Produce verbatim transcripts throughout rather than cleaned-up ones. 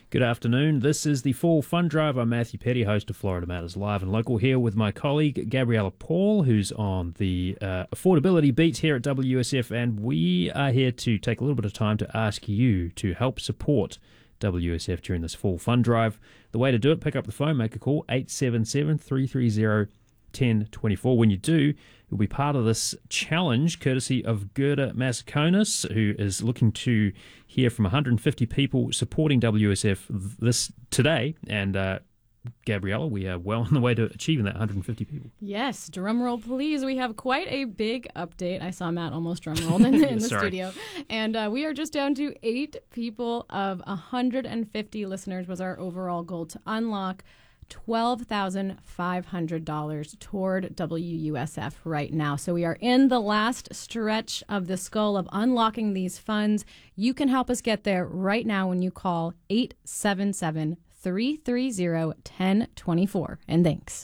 Good afternoon. This is the Fall Fund Drive. I'm Matthew Petty, host of Florida Matters Live and Local, here with my colleague Gabriella Paul, who's on the uh, affordability beat here at W U S F, and we are here to take a little bit of time to ask you to help support W U S F during this Fall Fund Drive. The way to do it, pick up the phone, make a call, eight seven seven, three three zero, one zero two four. When you do, you'll be part of this challenge courtesy of Gerda Massakonis, who is looking to hear from one hundred fifty people supporting W U S F this today. And uh, Gabriella, we are well on the way to achieving that one hundred fifty people. Yes, drum roll please. We have quite a big update. I saw Matt almost drum rolled in, in the studio. And uh, we are just down to eight people of one hundred fifty listeners was our overall goal to unlock twelve thousand five hundred dollars toward W U S F right now. So we are in the last stretch of the skull of unlocking these funds. You can help us get there right now when you call eight seven seven, three three zero, one zero two four. And thanks.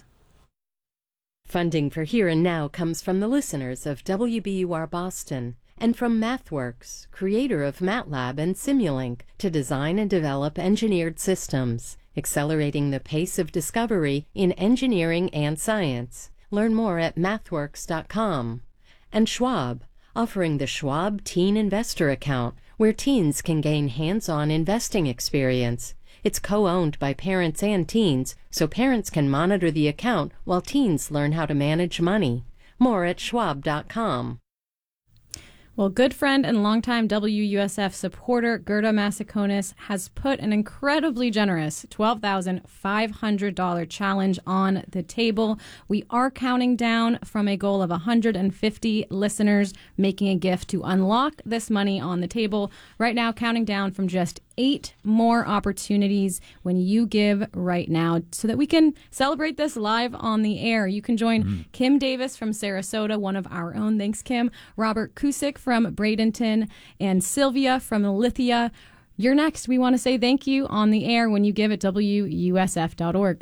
Funding for Here and Now comes from the listeners of W B U R Boston and from MathWorks, creator of MATLAB and Simulink, to design and develop engineered systems, accelerating the pace of discovery in engineering and science. Learn more at mathworks dot com. And Schwab, offering the Schwab Teen Investor Account, where teens can gain hands-on investing experience. It's co-owned by parents and teens, so parents can monitor the account while teens learn how to manage money. More at schwab dot com. Well, good friend and longtime W U S F supporter Gerda Massakonis has put an incredibly generous twelve thousand five hundred dollars challenge on the table. We are counting down from a goal of one hundred fifty listeners making a gift to unlock this money on the table. Right now, counting down from just eight more opportunities when you give right now so that we can celebrate this live on the air. You can join mm. Kim Davis from Sarasota, one of our own. Thanks, Kim. Robert Kusick from Bradenton and Sylvia from Lithia. You're next. We want to say thank you on the air when you give at W U S F dot org.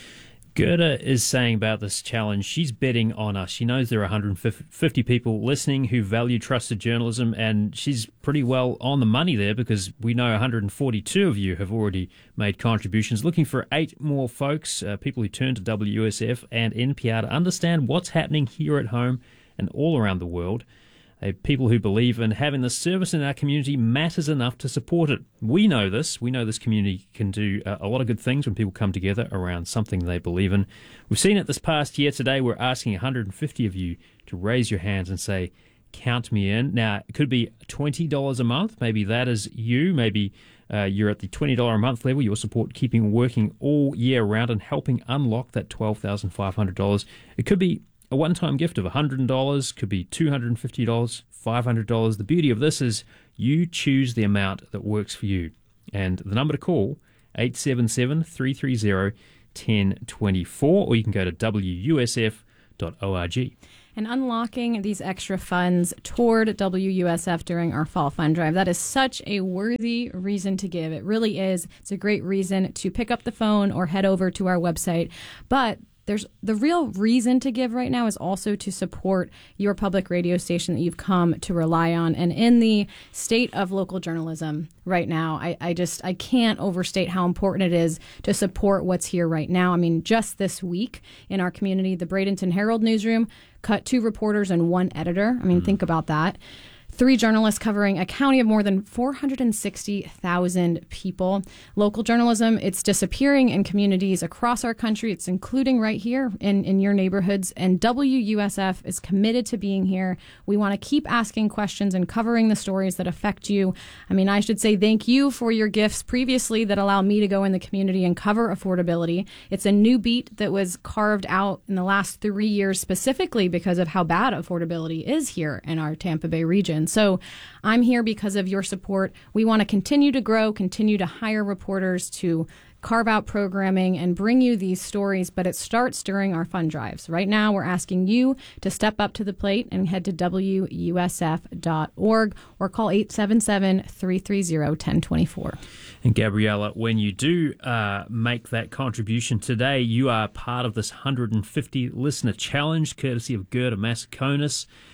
Gerda is saying about this challenge, she's betting on us. She knows there are one hundred fifty people listening who value trusted journalism, and she's pretty well on the money there because we know one hundred forty-two of you have already made contributions. Looking for eight more folks, uh, people who turn to W U S F and N P R to understand what's happening here at home and all around the world. Uh, people who believe in having the service in our community matters enough to support it. We know this. We know this community can do uh, a lot of good things when people come together around something they believe in. We've seen it this past year. Today we're asking one hundred fifty of you to raise your hands and say, count me in. Now, it could be twenty dollars a month. Maybe that is you. Maybe uh, you're at the twenty dollars a month level. Your support keeping working all year round and helping unlock that twelve thousand five hundred dollars. It could be a one-time gift of one hundred dollars, could be two hundred fifty dollars, five hundred dollars. The beauty of this is you choose the amount that works for you. And the number to call, eight seven seven, three three zero, one zero two four, or you can go to W U S F dot org. And unlocking these extra funds toward W U S F during our Fall Fund Drive, that is such a worthy reason to give. It really is. It's a great reason to pick up the phone or head over to our website. But there's the real reason to give right now is also to support your public radio station that you've come to rely on. And in the state of local journalism right now, I, I just I can't overstate how important it is to support what's here right now. I mean, just this week in our community, the Bradenton Herald newsroom cut two reporters and one editor. I mean, mm. think about that. Three journalists covering a county of more than four hundred sixty thousand people. Local journalism, it's disappearing in communities across our country. It's including right here in, in your neighborhoods. And W U S F is committed to being here. We want to keep asking questions and covering the stories that affect you. I mean, I should say thank you for your gifts previously that allow me to go in the community and cover affordability. It's a new beat that was carved out in the last three years specifically because of how bad affordability is here in our Tampa Bay region. So I'm here because of your support. We want to continue to grow, continue to hire reporters to carve out programming and bring you these stories, but it starts during our fund drives. Right now, we're asking you to step up to the plate and head to W U S F dot org or call eight seven seven, three three zero, one zero two four. And Gabriella, when you do uh, make that contribution today, you are part of this one hundred fifty listener challenge, courtesy of Gerda Massakonis.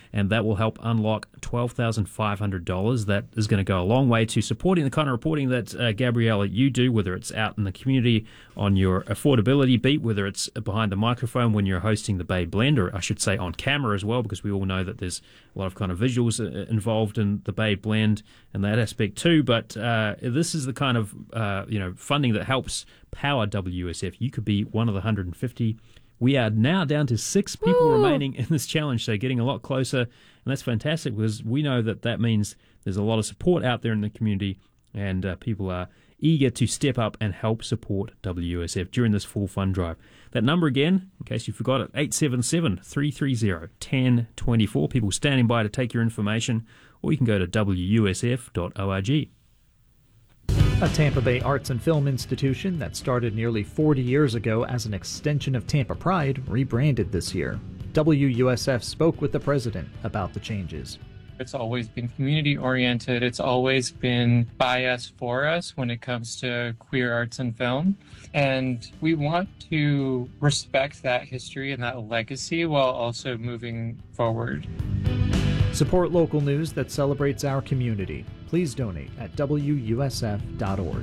and that will help unlock twelve thousand five hundred dollars. That is going to go a long way to supporting the kind of reporting that, uh, Gabriella, you do, whether it's out in the community on your affordability beat, whether it's behind the microphone when you're hosting the Bay Blend, or I should say on camera as well, because we all know that there's a lot of kind of visuals involved in the Bay Blend and that aspect too. But uh, this is the kind of uh, you know funding that helps power W U S F. You could be one of the one hundred fifty. We are now down to six people Woo! remaining in this challenge, so getting a lot closer, and that's fantastic because we know that that means there's a lot of support out there in the community, and uh, people are eager to step up and help support W U S F during this full fund drive. That number again, in case you forgot it, eight seven seven, three three zero, one zero two four. People standing by to take your information, or you can go to w u s f dot org. A Tampa Bay arts and film institution that started nearly forty years ago as an extension of Tampa Pride rebranded this year. W U S F spoke with the president about the changes. It's always been community-oriented. It's always been by us, for us when it comes to queer arts and film. And we want to respect that history and that legacy while also moving forward. Support local news that celebrates our community. Please donate at w u s f dot org.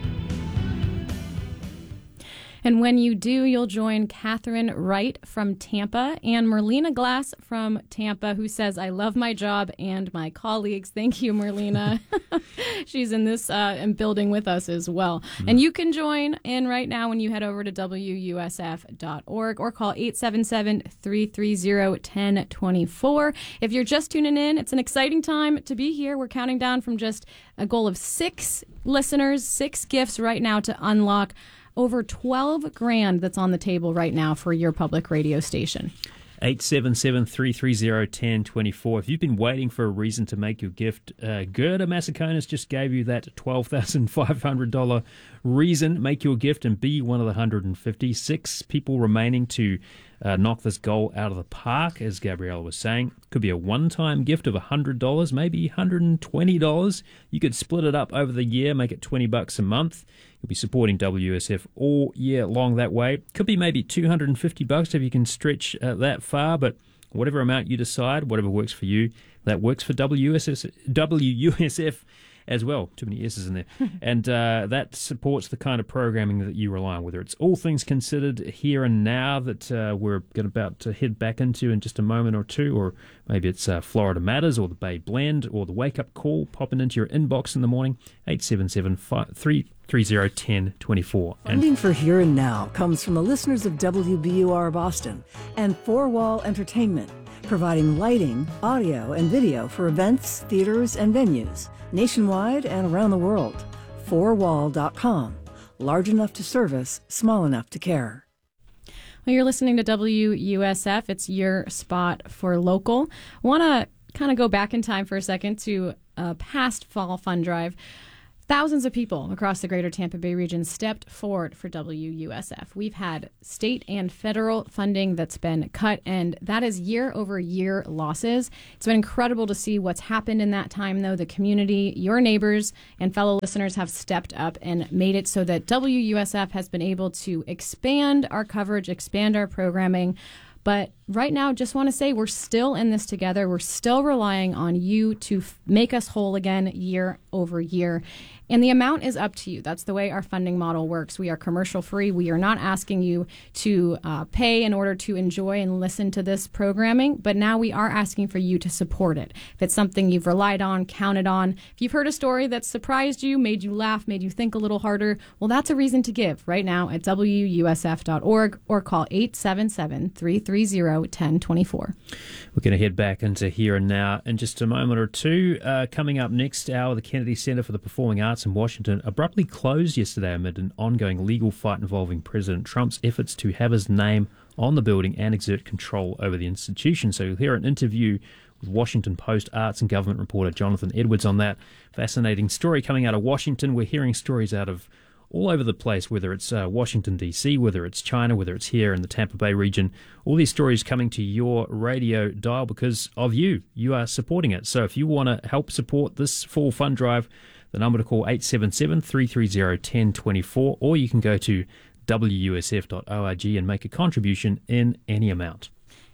And when you do, you'll join Catherine Wright from Tampa and Merlina Glass from Tampa, who says, I love my job and my colleagues. Thank you, Merlina. She's in this uh, building with us as well. Mm. And you can join in right now when you head over to w u s f dot org or call eight seven seven, three three zero, one zero two four. If you're just tuning in, it's an exciting time to be here. We're counting down from just a goal of six listeners, six gifts right now to unlock over twelve grand that's on the table right now for your public radio station. eight seven seven, three three zero, one zero two four. If you've been waiting for a reason to make your gift, uh, Gerda Massaconis just gave you that twelve thousand five hundred dollars reason. Make your gift and be one of the one hundred fifty-six people remaining to uh, knock this goal out of the park, as Gabriella was saying. Could be a one-time gift of one hundred dollars, maybe one hundred twenty dollars. You could split it up over the year, make it twenty bucks a month. You'll be supporting W U S F all year long that way. Could be maybe two hundred fifty bucks if you can stretch uh, that far, but whatever amount you decide, whatever works for you, that works for W U S F, W U S F as well. Too many S's in there. And uh, that supports the kind of programming that you rely on, whether it's All Things Considered Here and Now that uh, we're going about to head back into in just a moment or two, or maybe it's uh, Florida Matters or the Bay Blend or the Wake Up Call popping into your inbox in the morning. eight seven seven, three three zero, one zero two four. Funding for Here and Now comes from the listeners of W B U R Boston and Four Wall Entertainment, providing lighting, audio, and video for events, theaters, and venues nationwide and around the world. four wall dot com. Large enough to service, small enough to care. Well, you're listening to W U S F. It's your spot for local. I want to kind of go back in time for a second to a past fall fund drive. Thousands of people across the greater Tampa Bay region stepped forward for W U S F. We've had state and federal funding that's been cut, and that is year over year losses. It's been incredible to see what's happened in that time, though. The community, your neighbors, and fellow listeners have stepped up and made it so that W U S F has been able to expand our coverage, expand our programming. But right now, just want to say we're still in this together. We're still relying on you to f- make us whole again year over year. And the amount is up to you. That's the way our funding model works. We are commercial free. We are not asking you to uh, pay in order to enjoy and listen to this programming. But now we are asking for you to support it. If it's something you've relied on, counted on, if you've heard a story that surprised you, made you laugh, made you think a little harder, well, that's a reason to give right now at w u s f dot org or call eight seven seven, three three zero, one zero two four. We're going to head back into Here and Now in just a moment or two. Uh, coming up next hour, the Kennedy Center for the Performing Arts in Washington abruptly closed yesterday amid an ongoing legal fight involving President Trump's efforts to have his name on the building and exert control over the institution. So you'll hear an interview with Washington Post arts and government reporter Jonathan Edwards on that. Fascinating story coming out of Washington. We're hearing stories out of all over the place, whether it's uh, Washington, D C, whether it's China, whether it's here in the Tampa Bay region. All these stories coming to your radio dial because of you. You are supporting it. So if you want to help support this fall fund drive, the number to call eight seven seven, three three zero, one zero two four, or you can go to w u s f dot org and make a contribution in any amount.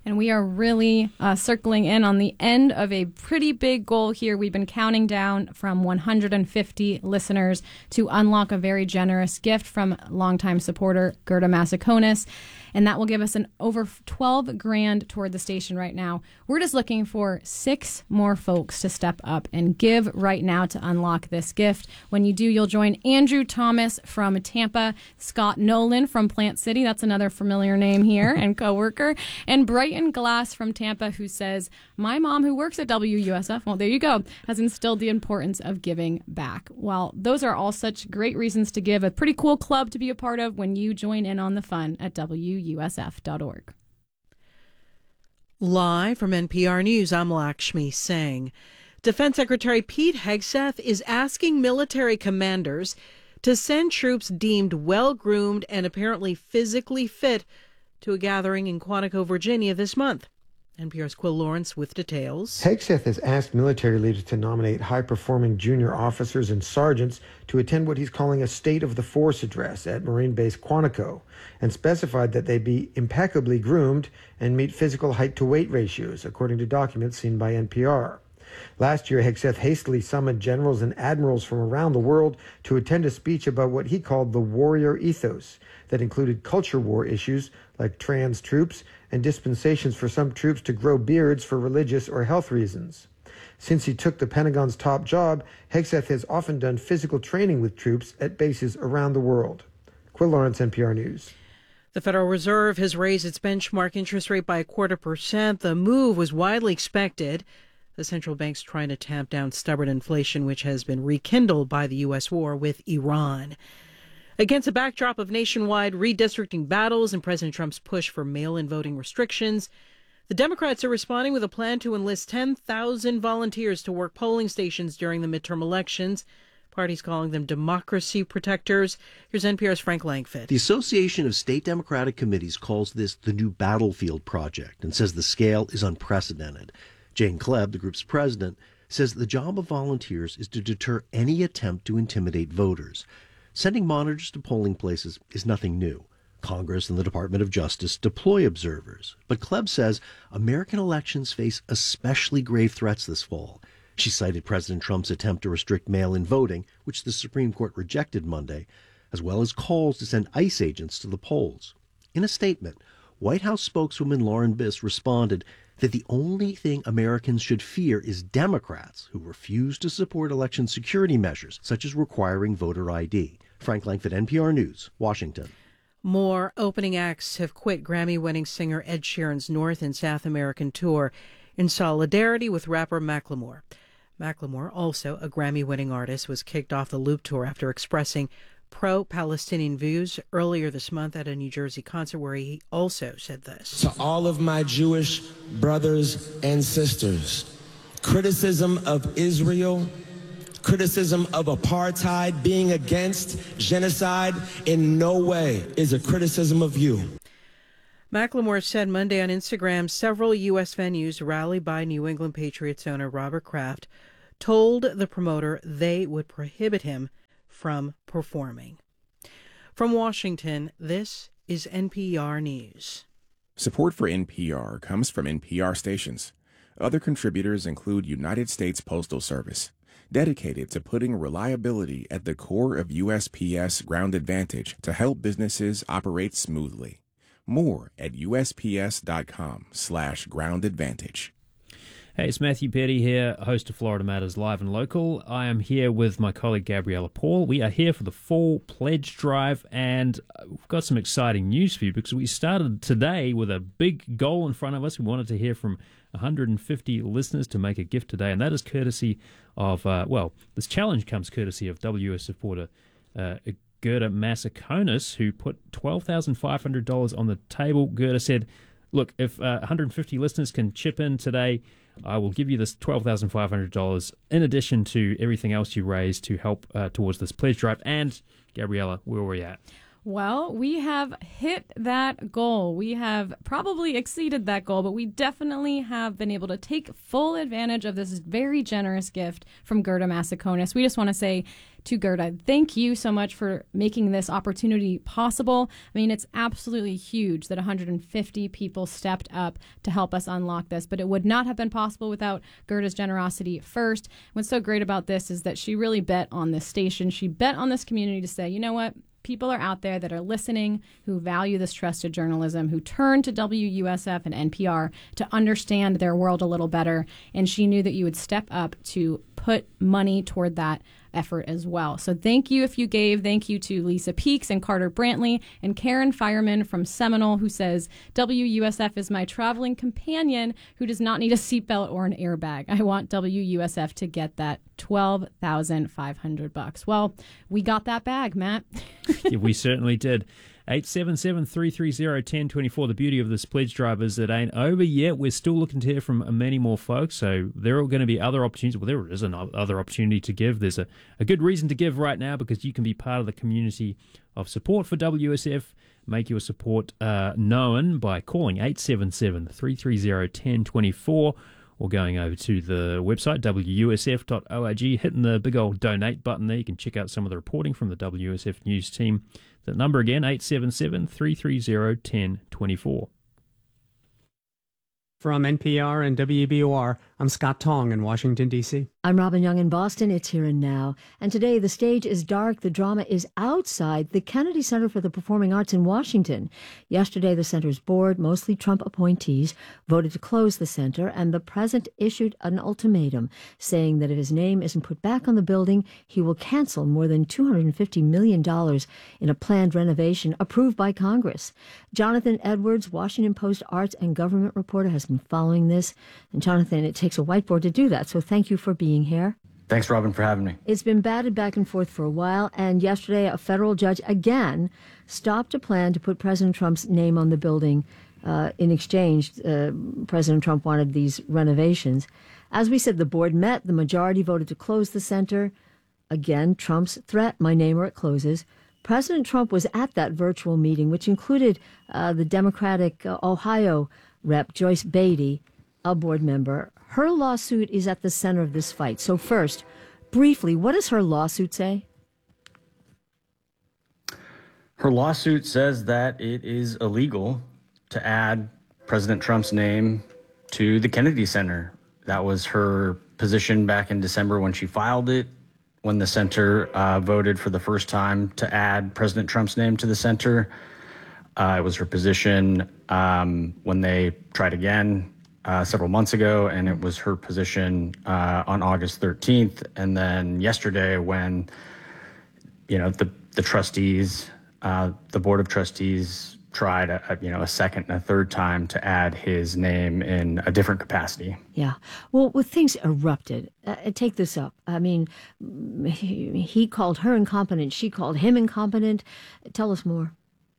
And we are really uh, circling in on the end of a pretty big goal here. We've been counting down from one hundred fifty listeners to unlock a very generous gift from longtime supporter Gerda Massaconis. And that will give us an over twelve grand toward the station right now. We're just looking for six more folks to step up and give right now to unlock this gift. When you do, you'll join Andrew Thomas from Tampa, Scott Nolan from Plant City, that's another familiar name here, and coworker, and Brighton Glass from Tampa, who says, my mom who works at W U S F, well, there you go, has instilled the importance of giving back. Well, those are all such great reasons to give. A pretty cool club to be a part of when you join in on the fun at W U S F dot org. Live from N P R News, I'm Lakshmi Singh. Defense Secretary Pete Hegseth is asking military commanders to send troops deemed well-groomed and apparently physically fit to a gathering in Quantico, Virginia this month. N P R's Quill Lawrence with details. Hegseth has asked military leaders to nominate high-performing junior officers and sergeants to attend what he's calling a State of the Force address at Marine Base Quantico, and specified that they be impeccably groomed and meet physical height-to-weight ratios, according to documents seen by N P R. Last year, Hegseth hastily summoned generals and admirals from around the world to attend a speech about what he called the warrior ethos, that included culture war issues like trans troops and dispensations for some troops to grow beards for religious or health reasons. Since he took the Pentagon's top job, Hegseth has often done physical training with troops at bases around the world. Quill Lawrence, N P R News. The Federal Reserve has raised its benchmark interest rate by a quarter percent. The move was widely expected. The central bank's trying to tamp down stubborn inflation, which has been rekindled by the U S war with Iran. Against a backdrop of nationwide redistricting battles and President Trump's push for mail-in voting restrictions, the Democrats are responding with a plan to enlist ten thousand volunteers to work polling stations during the midterm elections. Parties calling them democracy protectors. Here's N P R's Frank Langfitt. The Association of State Democratic Committees calls this the new battlefield project and says the scale is unprecedented. Jane Klebb, the group's president, says the job of volunteers is to deter any attempt to intimidate voters. Sending monitors to polling places is nothing new. Congress and the Department of Justice deploy observers. But Klebb says American elections face especially grave threats this fall. She cited President Trump's attempt to restrict mail-in voting, which the Supreme Court rejected Monday, as well as calls to send ICE agents to the polls. In a statement, White House spokeswoman Lauren Biss responded that the only thing Americans should fear is Democrats who refuse to support election security measures, such as requiring voter I D. Frank Langfitt, N P R News, Washington. More opening acts have quit Grammy-winning singer Ed Sheeran's North and South American tour in solidarity with rapper Macklemore. Macklemore, also a Grammy-winning artist, was kicked off the Loop Tour after expressing pro-Palestinian views earlier this month at a New Jersey concert where he also said this. To all of my Jewish brothers and sisters, criticism of Israel, criticism of apartheid, being against genocide in no way is a criticism of you. Macklemore said Monday on Instagram several U S venues rallied by New England Patriots owner Robert Kraft told the promoter they would prohibit him from performing. From Washington, this is N P R News. Support for N P R comes from N P R stations. Other contributors include United States Postal Service, dedicated to putting reliability at the core of U S P S Ground Advantage to help businesses operate smoothly. More at usps.com slash ground advantage. Hey, it's Matthew Petty here, host of Florida Matters Live and Local. I am here with my colleague Gabriella Paul. We are here for the fall pledge drive, and we've got some exciting news for you because we started today with a big goal in front of us. We wanted to hear from one hundred fifty listeners to make a gift today, and that is courtesy of, uh, well, this challenge comes courtesy of W S supporter uh, Gerda Massaconis, who put twelve thousand five hundred dollars on the table. Gerda said, look, if uh, one hundred fifty listeners can chip in today, I will give you this twelve thousand five hundred dollars in addition to everything else you raise to help uh, towards this pledge drive. And, Gabriella, where are we at? Well, we have hit that goal. We have probably exceeded that goal, but we definitely have been able to take full advantage of this very generous gift from Gerda Massaconis. We just want to say to Gerda. Thank you so much for making this opportunity possible. I mean, it's absolutely huge that one hundred fifty people stepped up to help us unlock this, but it would not have been possible without Gerda's generosity first. What's so great about this is that she really bet on this station. She bet on this community to say, you know what? People are out there that are listening, who value this trusted journalism, who turn to W U S F and N P R to understand their world a little better. And she knew that you would step up to put money toward that effort as well. So thank you if you gave. Thank you to Lisa Peaks and Carter Brantley and Karen Fireman from Seminole, who says, W U S F is my traveling companion who does not need a seatbelt or an airbag. I want W U S F to get that twelve thousand five hundred bucks. Well, we got that bag, Matt. Yeah, we certainly did. eight seven seven, three three zero, one zero two four. The beauty of this pledge drive is it ain't over yet. We're still looking to hear from many more folks, so there are going to be other opportunities. Well, there is another opportunity to give. There's a, a good reason to give right now because you can be part of the community of support for W S F. Make your support uh, known by calling eight seven seven, three three zero, one zero two four or going over to the website, w u s f dot org, hitting the big old donate button there. You can check out some of the reporting from the W U S F News team. That number again, eight seven seven, three three zero, one zero two four. From N P R and W B U R, I'm Scott Tong in Washington, D C I'm Robin Young in Boston. It's Here and Now. And today, the stage is dark. The drama is outside the Kennedy Center for the Performing Arts in Washington. Yesterday, the center's board, mostly Trump appointees, voted to close the center, and the president issued an ultimatum saying that if his name isn't put back on the building, he will cancel more than two hundred fifty million dollars in a planned renovation approved by Congress. Jonathan Edwards, Washington Post arts and government reporter, has been following this. And Jonathan, it takes a whiteboard to do that, so thank you for being here. Thanks, Robin, for having me. It's been batted back and forth for a while, and yesterday a federal judge again stopped a plan to put President Trump's name on the building. Uh, in exchange, uh, President Trump wanted these renovations. As we said, the board met. The majority voted to close the center. Again, Trump's threat, my name or it closes. President Trump was at that virtual meeting, which included uh, the Democratic uh, Ohio rep, Joyce Beatty, a board member. Her lawsuit is at the center of this fight. So first, briefly, what does her lawsuit say? Her lawsuit says that it is illegal to add President Trump's name to the Kennedy Center. That was her position back in December when she filed it, when the center uh, voted for the first time to add President Trump's name to the center. Uh, it was her position um, when they tried again uh, several months ago, and it was her position uh, on August thirteenth. And then yesterday when, you know, the, the trustees, uh, the board of trustees tried, a, a, you know, a second and a third time to add his name in a different capacity. Yeah. Well, when things erupted, uh, take this up. I mean, he, he called her incompetent. She called him incompetent. Tell us more.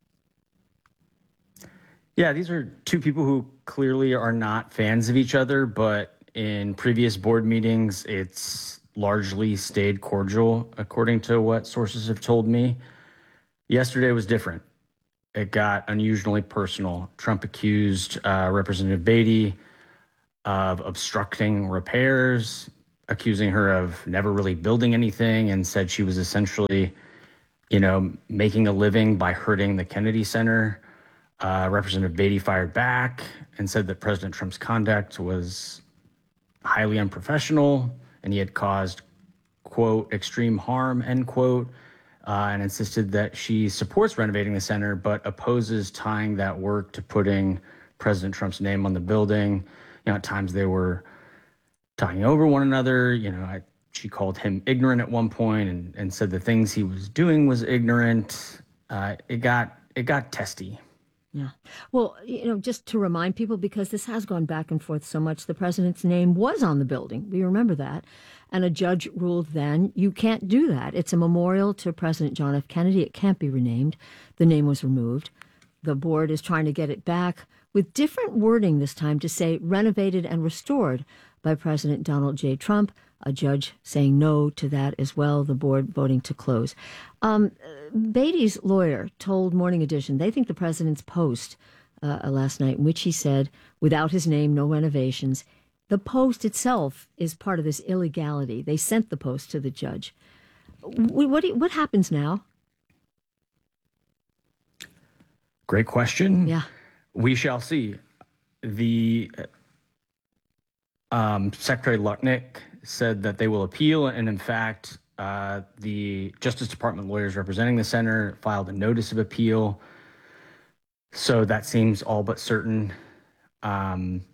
Yeah, these are two people who clearly are not fans of each other, but in previous board meetings, it's largely stayed cordial, according to what sources have told me. Yesterday was different. It got unusually personal. Trump accused uh, Representative Beatty of obstructing repairs, accusing her of never really building anything, and said she was essentially, you know, making a living by hurting the Kennedy Center. Uh, Representative Beatty fired back and said that President Trump's conduct was highly unprofessional and he had caused, quote, extreme harm, end quote, uh, and insisted that she supports renovating the center but opposes tying that work to putting President Trump's name on the building. You know, at times they were talking over one another. You know, I, she called him ignorant at one point and, and said the things he was doing was ignorant. Uh, it got it got testy. Yeah. Well, you know, just to remind people, because this has gone back and forth so much, the president's name was on the building. We remember that. And a judge ruled then, you can't do that. It's a memorial to President John F. Kennedy. It can't be renamed. The name was removed. The board is trying to get it back with different wording this time to say renovated and restored by President Donald J. Trump. A judge saying no to that as well, the board voting to close. Um, Beatty's lawyer told Morning Edition they think the president's post uh, last night, in which he said, without his name, no renovations, the post itself is part of this illegality. They sent the post to the judge. What do you, what happens now? Great question. Yeah. We shall see. The um, Secretary Lutnick said that they will appeal, and in fact, uh, the Justice Department lawyers representing the center filed a notice of appeal. So that seems all but certain. Um,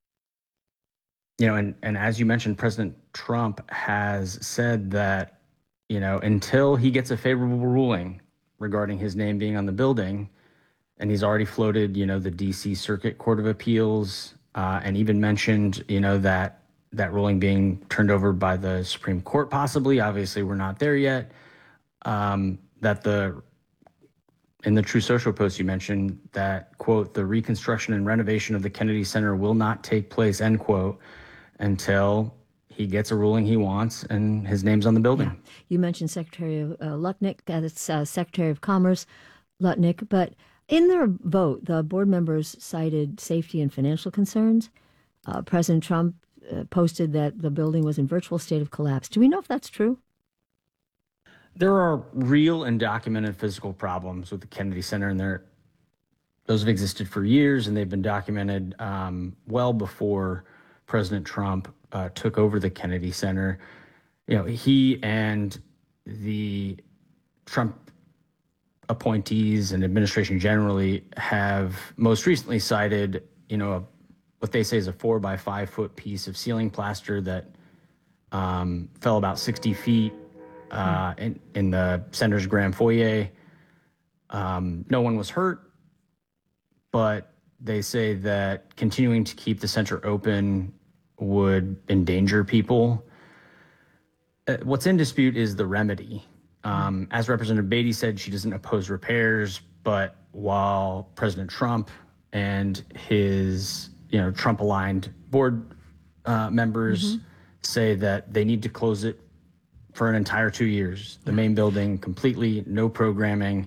you know, and, and as you mentioned, President Trump has said that, you know, until he gets a favorable ruling regarding his name being on the building, and he's already floated, you know, the D C Circuit Court of Appeals, uh, and even mentioned, you know, that that ruling being turned over by the Supreme Court, possibly. Obviously, we're not there yet. Um, that the in the True Social post you mentioned that, quote, the reconstruction and renovation of the Kennedy Center will not take place, end quote, until he gets a ruling he wants and his name's on the building. Yeah. You mentioned Secretary of uh, Lutnick, uh, it's uh, Secretary of Commerce Lutnick, but in their vote, the board members cited safety and financial concerns. Uh, President Trump uh, posted that the building was in virtual state of collapse. Do we know if that's true? There are real and documented physical problems with the Kennedy Center, and they're, those have existed for years, and they've been documented um, well before President Trump uh, took over the Kennedy Center. You know, he and the Trump appointees and administration generally have most recently cited, you know, a, what they say is a four by five foot piece of ceiling plaster that um, fell about sixty feet uh, in, in the center's grand foyer. Um, no one was hurt, but they say that continuing to keep the center open would endanger people. Uh, what's in dispute is the remedy. Um, as Representative Beatty said, she doesn't oppose repairs, but while President Trump and his, you know, Trump-aligned board uh, members mm-hmm. say that they need to close it for an entire two years, the main building completely, no programming,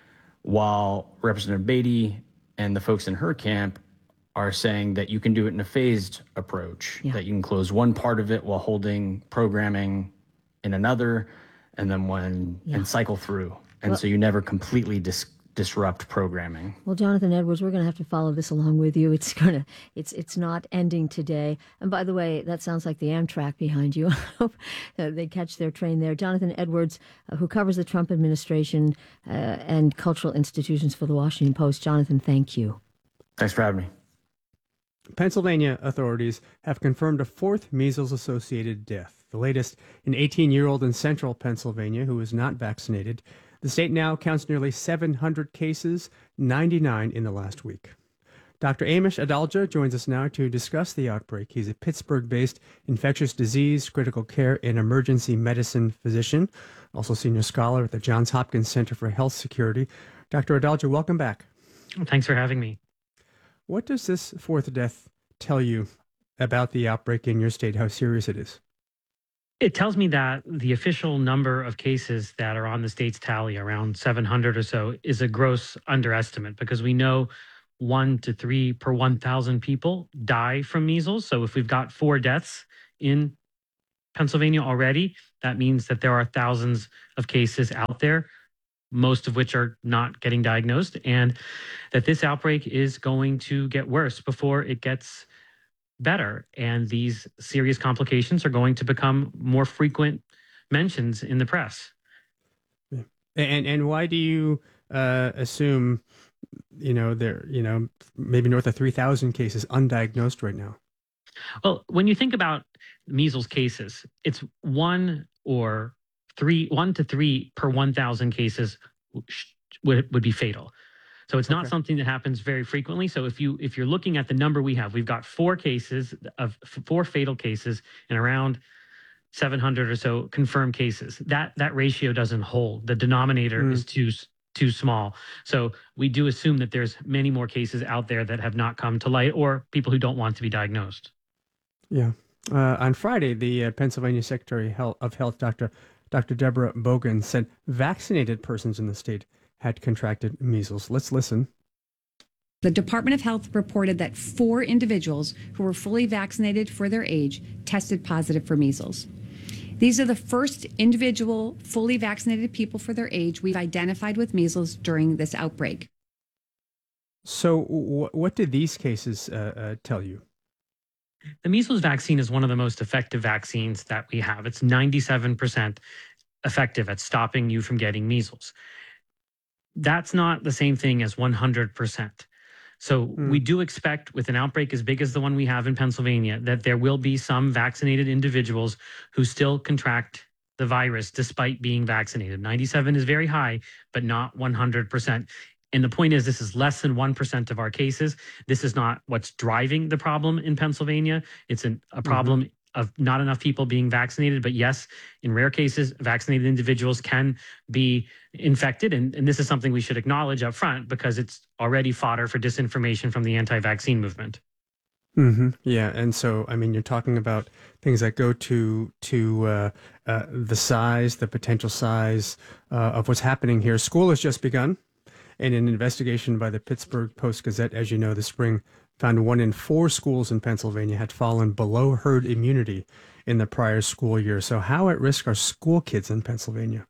while Representative Beatty and the folks in her camp are saying that you can do it in a phased approach, yeah. that you can close one part of it while holding programming in another, and then one yeah. and cycle through. And well, so you never completely dis- disrupt programming. Well, Jonathan Edwards, we're going to have to follow this along with you. It's going to, it's it's not ending today. And by the way, that sounds like the Amtrak behind you. I hope they catch their train there. Jonathan Edwards, uh, who covers the Trump administration uh, and cultural institutions for the Washington Post. Jonathan, thank you. Thanks for having me. Pennsylvania authorities have confirmed a fourth measles-associated death, the latest an eighteen-year-old in central Pennsylvania who is not vaccinated. The state now counts nearly seven hundred cases, ninety-nine in the last week. Doctor Amish Adalja joins us now to discuss the outbreak. He's a Pittsburgh-based infectious disease, critical care, and emergency medicine physician, also senior scholar at the Johns Hopkins Center for Health Security. Doctor Adalja, welcome back. Thanks for having me. What does this fourth death tell you about the outbreak in your state, how serious it is? It tells me that the official number of cases that are on the state's tally, around seven hundred or so, is a gross underestimate, because we know one to three per one thousand people die from measles. So if we've got four deaths in Pennsylvania already, that means that there are thousands of cases out there, most of which are not getting diagnosed, and that this outbreak is going to get worse before it gets better. And these serious complications are going to become more frequent mentions in the press. And and why do you uh, assume, you know, there, you know, maybe north of three thousand cases undiagnosed right now? Well, when you think about measles cases, it's one or three, one to three per one thousand cases would would be fatal. So it's not okay. something that happens very frequently. So if you if you're looking at the number we have, we've got four cases of four fatal cases and around seven hundred or so confirmed cases. That that ratio doesn't hold. The denominator mm. is too too small. So we do assume that there's many more cases out there that have not come to light, or people who don't want to be diagnosed. Yeah. Uh, on Friday, the uh, Pennsylvania Secretary of Health, Doctor Doctor Deborah Bogan, said vaccinated persons in the state had contracted measles. Let's listen. The Department of Health reported that four individuals who were fully vaccinated for their age tested positive for measles. These are the first individual fully vaccinated people for their age we've identified with measles during this outbreak. So w- what did these cases uh, uh, tell you? The measles vaccine is one of the most effective vaccines that we have. It's ninety-seven percent effective at stopping you from getting measles. That's not the same thing as one hundred percent. So mm. we do expect, with an outbreak as big as the one we have in Pennsylvania, that there will be some vaccinated individuals who still contract the virus despite being vaccinated. ninety-seven is very high, but not one hundred percent. And the point is, this is less than one percent of our cases. This is not what's driving the problem in Pennsylvania. It's an, a problem mm-hmm. of not enough people being vaccinated. But yes, in rare cases, vaccinated individuals can be infected. And, and this is something we should acknowledge up front because it's already fodder for disinformation from the anti-vaccine movement. Mm-hmm. Yeah. And so, I mean, you're talking about things that go to to uh, uh, the size, the potential size uh, of what's happening here. School has just begun. And an investigation by the Pittsburgh Post-Gazette, as you know, this spring found one in four schools in Pennsylvania had fallen below herd immunity in the prior school year. So how at risk are school kids in Pennsylvania?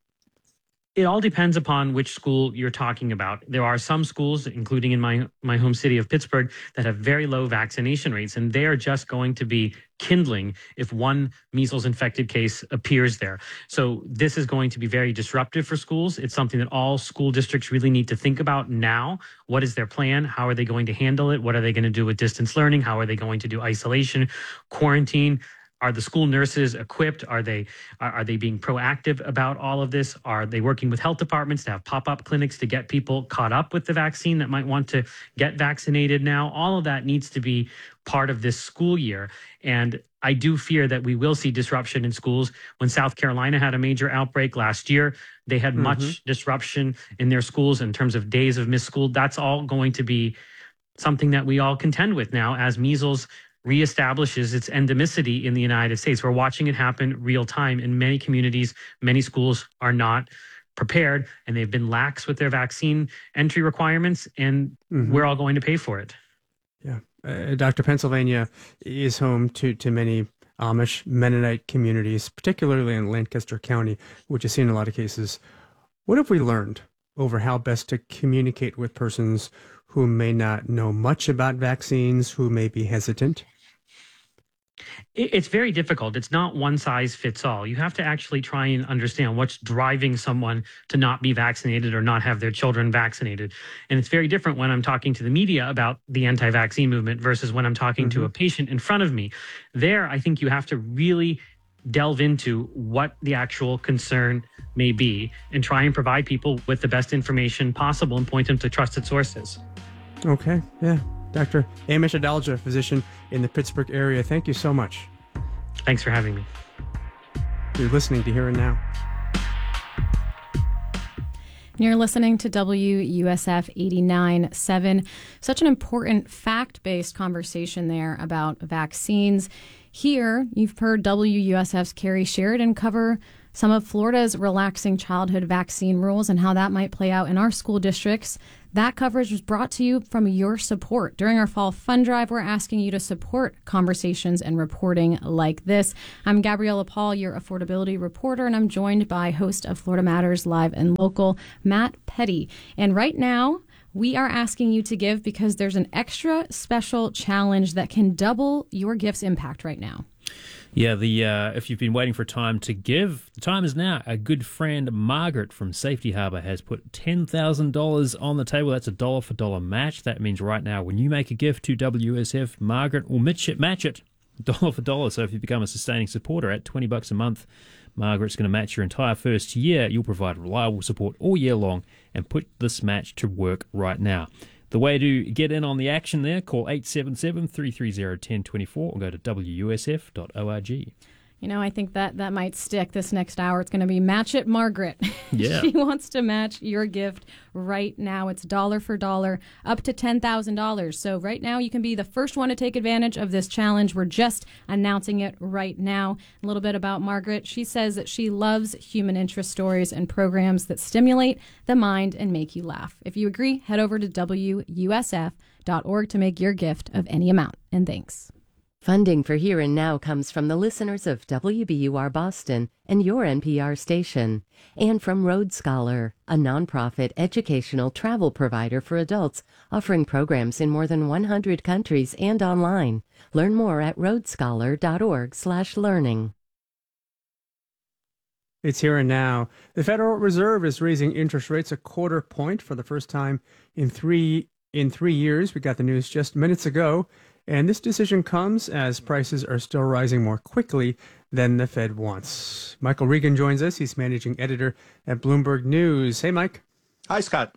It all depends upon which school you're talking about. There are some schools, including in my, my home city of Pittsburgh, that have very low vaccination rates, and they are just going to be kindling if one measles infected case appears there. So this is going to be very disruptive for schools. It's something that all school districts really need to think about now. What is their plan? How are they going to handle it? What are they going to do with distance learning? How are they going to do isolation, quarantine? Are the school nurses equipped? Are they are, are they being proactive about all of this? Are they working with health departments to have pop-up clinics to get people caught up with the vaccine that might want to get vaccinated now? All of that needs to be part of this school year. And I do fear that we will see disruption in schools. When South Carolina had a major outbreak last year, they had mm-hmm. much disruption in their schools in terms of days of missed school. That's all going to be something that we all contend with now as measles reestablishes its endemicity in the United States. We're watching it happen real time in many communities. Many schools are not prepared, and they've been lax with their vaccine entry requirements, and mm-hmm. we're all going to pay for it. Yeah. Uh, Doctor Pennsylvania is home to, to many Amish Mennonite communities, particularly in Lancaster County, which has seen a lot of cases. What have we learned over how best to communicate with persons who may not know much about vaccines, who may be hesitant? It's very difficult. It's not one size fits all. You have to actually try and understand what's driving someone to not be vaccinated or not have their children vaccinated. And it's very different when I'm talking to the media about the anti-vaccine movement versus when I'm talking mm-hmm. to a patient in front of me. There, I think you have to really delve into what the actual concern may be and try and provide people with the best information possible and point them to trusted sources. Okay, yeah. Doctor Amish Adalja, physician in the Pittsburgh area, thank you so much. Thanks for having me. You're listening to Here and Now. You're listening to W U S F eighty-nine point seven. Such an important fact-based conversation there about vaccines. Here, you've heard W U S F's Carrie Sheridan cover some of Florida's relaxing childhood vaccine rules and how that might play out in our school districts. That coverage was brought to you from your support. During our fall fund drive, we're asking you to support conversations and reporting like this. I'm Gabriella Paul, your affordability reporter, and I'm joined by host of Florida Matters Live and Local, Matt Petty. And right now, we are asking you to give because there's an extra special challenge that can double your gift's impact right now. Yeah, the uh, if you've been waiting for time to give, the time is now. Our good friend Margaret from Safety Harbor has put ten thousand dollars on the table. That's a dollar for dollar match. That means right now when you make a gift to W S F, Margaret will match it, match it dollar for dollar. So if you become a sustaining supporter at twenty bucks a month, Margaret's going to match your entire first year. You'll provide reliable support all year long and put this match to work right now. The way to get in on the action there, call eight seven seven, three three zero, one zero two four or go to W U S F dot org. You know, I think that that might stick this next hour. It's going to be Match It Margaret. Yeah. She wants to match your gift right now. It's dollar for dollar, up to ten thousand dollars. So right now you can be the first one to take advantage of this challenge. We're just announcing it right now. A little bit about Margaret. She says that she loves human interest stories and programs that stimulate the mind and make you laugh. If you agree, head over to W U S F dot org to make your gift of any amount. And thanks. Funding for Here and Now comes from the listeners of W B U R Boston and your N P R station, and from Road Scholar, a nonprofit educational travel provider for adults offering programs in more than one hundred countries and online. Learn more at roadscholar dot org slash learning. It's Here and Now. The Federal Reserve is raising interest rates a quarter point for the first time in three in three years. We got the news just minutes ago. And this decision comes as prices are still rising more quickly than the Fed wants. Michael Regan joins us. He's managing editor at Bloomberg News. Hey, Mike. Hi, Scott.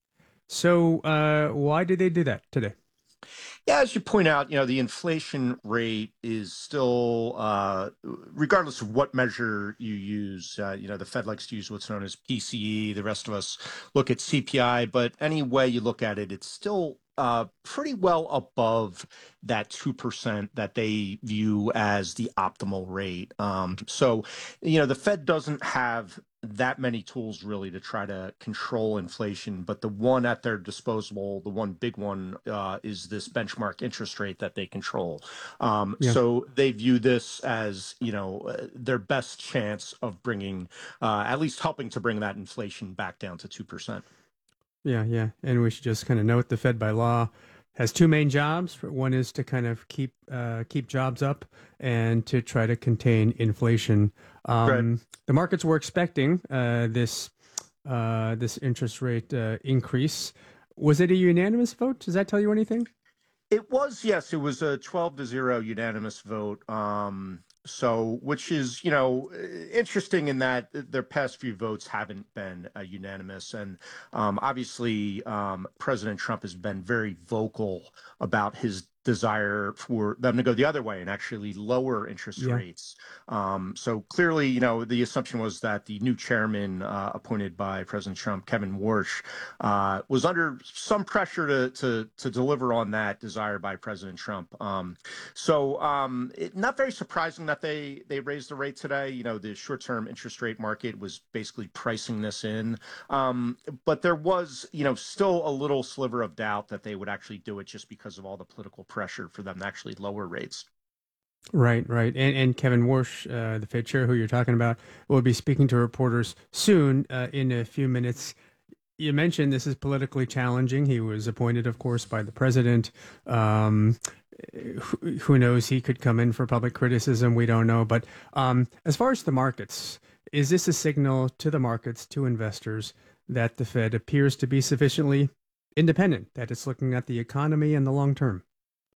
So uh, why did they do that today? Yeah, as you point out, you know, the inflation rate is still, uh, regardless of what measure you use, uh, you know, the Fed likes to use what's known as P C E. The rest of us look at C P I. But any way you look at it, it's still uh, pretty well above that two percent that they view as the optimal rate. Um, so, you know, the Fed doesn't have that many tools really to try to control inflation, but the one at their disposal, the one big one, uh, is this benchmark interest rate that they control. Um, yeah. So they view this as, you know, uh, their best chance of bringing, uh, at least helping to bring that inflation back down to two percent. Yeah, yeah. And we should just kind of note the Fed by law has two main jobs. One is to kind of keep uh, keep jobs up and to try to contain inflation. Um, right. The markets were expecting uh, this uh, this interest rate uh, increase. Was it a unanimous vote? Does that tell you anything? It was, yes. It was a twelve to zero unanimous vote. Um, so, which is, you know, interesting in that their past few votes haven't been uh, unanimous. And um, obviously, um, President Trump has been very vocal about his desire for them to go the other way and actually lower interest yeah. rates. Um, so clearly, you know, the assumption was that the new chairman uh, appointed by President Trump, Kevin Warsh, uh, was under some pressure to, to to deliver on that desire by President Trump. Um, so um, it, not very surprising that they they raised the rate today. You know, the short-term interest rate market was basically pricing this in. Um, but there was, you know, still a little sliver of doubt that they would actually do it just because of all the political pressure for them to actually lower rates. Right, right. And, and Kevin Warsh, uh, the Fed chair who you're talking about, will be speaking to reporters soon uh, in a few minutes. You mentioned this is politically challenging. He was appointed, of course, by the president. Um, who, who knows? He could come in for public criticism. We don't know. But um, as far as the markets, is this a signal to the markets, to investors, that the Fed appears to be sufficiently independent, that it's looking at the economy and the long term?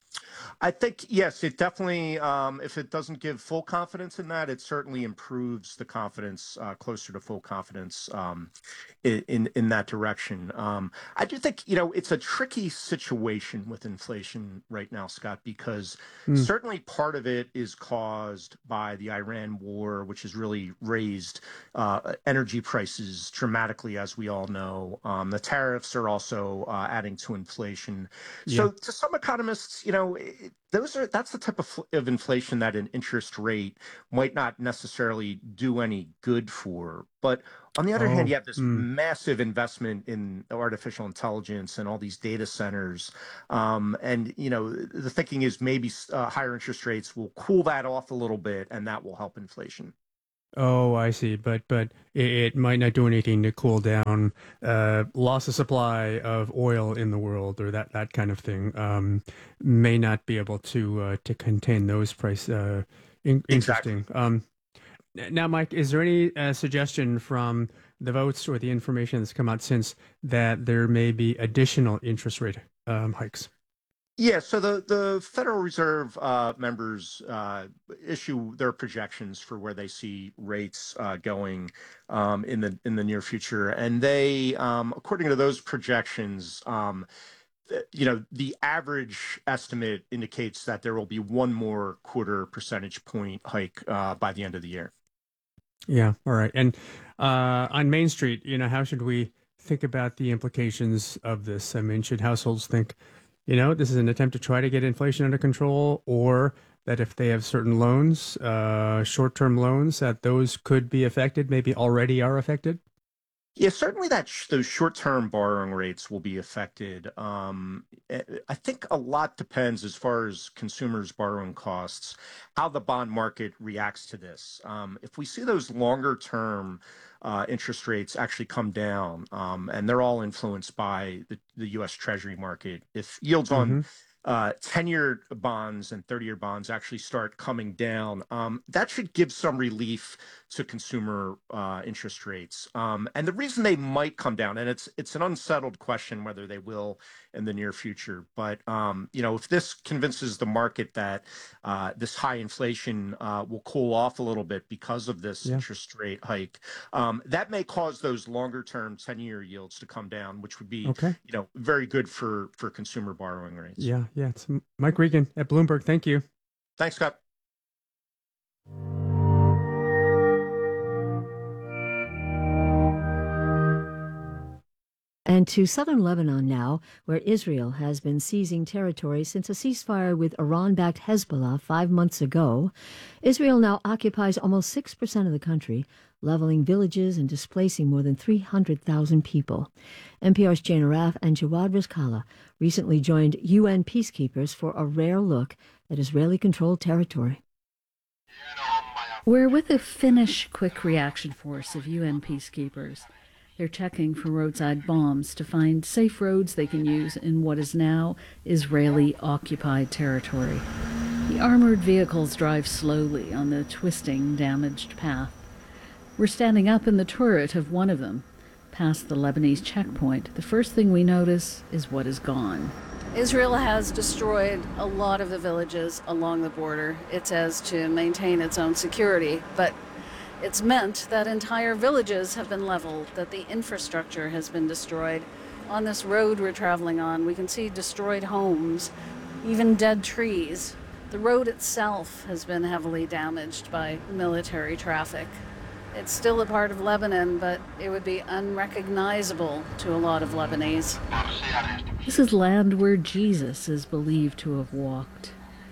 I think, yes, it definitely, um, if it doesn't give full confidence in that, it certainly improves the confidence, uh, closer to full confidence um, in, in, in that direction. Um, I do think, you know, it's a tricky situation with inflation right now, Scott, because mm. certainly part of it is caused by the Iran war, which has really raised uh, energy prices dramatically, as we all know. Um, the tariffs are also uh, adding to inflation. Yeah. So to some economists, you know, it, those are that's the type of, of inflation that an interest rate might not necessarily do any good for. But on the other oh, hand, you have this mm. massive investment in artificial intelligence and all these data centers. Um, and, you know, the thinking is maybe uh, higher interest rates will cool that off a little bit, and that will help inflation. Oh, I see. But but it, it might not do anything to cool down uh, loss of supply of oil in the world, or that, that kind of thing. Um, may not be able to uh, to contain those price. Uh, in, interesting. Exactly. Um, now, Mike, is there any uh, suggestion from the votes or the information that's come out since that there may be additional interest rate um, hikes? Yeah, so the, the Federal Reserve uh, members uh, issue their projections for where they see rates uh, going um, in the in the near future, and they, um, according to those projections, um, th- you know, the average estimate indicates that there will be one more quarter percentage point hike uh, by the end of the year. Yeah, all right. And uh, on Main Street, you know, how should we think about the implications of this? I mean, should households think, you know, this is an attempt to try to get inflation under control, or that if they have certain loans, uh, short-term loans, that those could be affected, maybe already are affected? Yeah, certainly that sh- those short-term borrowing rates will be affected. Um, eh, I think a lot depends as far as consumers' borrowing costs, how the bond market reacts to this. Um, if we see those longer-term uh, interest rates actually come down, um, and they're all influenced by the, the U S. Treasury market, if yields on Mm-hmm. uh, ten-year bonds and thirty-year bonds actually start coming down, um, that should give some relief to consumer uh, interest rates. Um, and the reason they might come down, and it's it's an unsettled question whether they will in the near future. But um, you know, if this convinces the market that uh, this high inflation uh, will cool off a little bit because of this Yeah. interest rate hike, um, that may cause those longer-term ten-year yields to come down, which would be Okay. you know very good for for consumer borrowing rates. Yeah, yeah. It's Mike Regan at Bloomberg. Thank you. Thanks, Scott. And to southern Lebanon now, where Israel has been seizing territory since a ceasefire with Iran-backed Hezbollah five months ago. Israel now occupies almost six percent of the country, leveling villages and displacing more than three hundred thousand people. N P R's Jane Araf and Jawad Rizkallah recently joined U N peacekeepers for a rare look at Israeli-controlled territory. We're with a Finnish quick reaction force of U N peacekeepers. They're checking for roadside bombs to find safe roads they can use in what is now Israeli-occupied territory. The armored vehicles drive slowly on the twisting, damaged path. We're standing up in the turret of one of them. Past the Lebanese checkpoint, the first thing we notice is what is gone. Israel has destroyed a lot of the villages along the border. It says to maintain its own security, but it's meant that entire villages have been leveled, that the infrastructure has been destroyed. On this road we're traveling on, we can see destroyed homes, even dead trees. The road itself has been heavily damaged by military traffic. It's still a part of Lebanon, but it would be unrecognizable to a lot of Lebanese. This is land where Jesus is believed to have walked.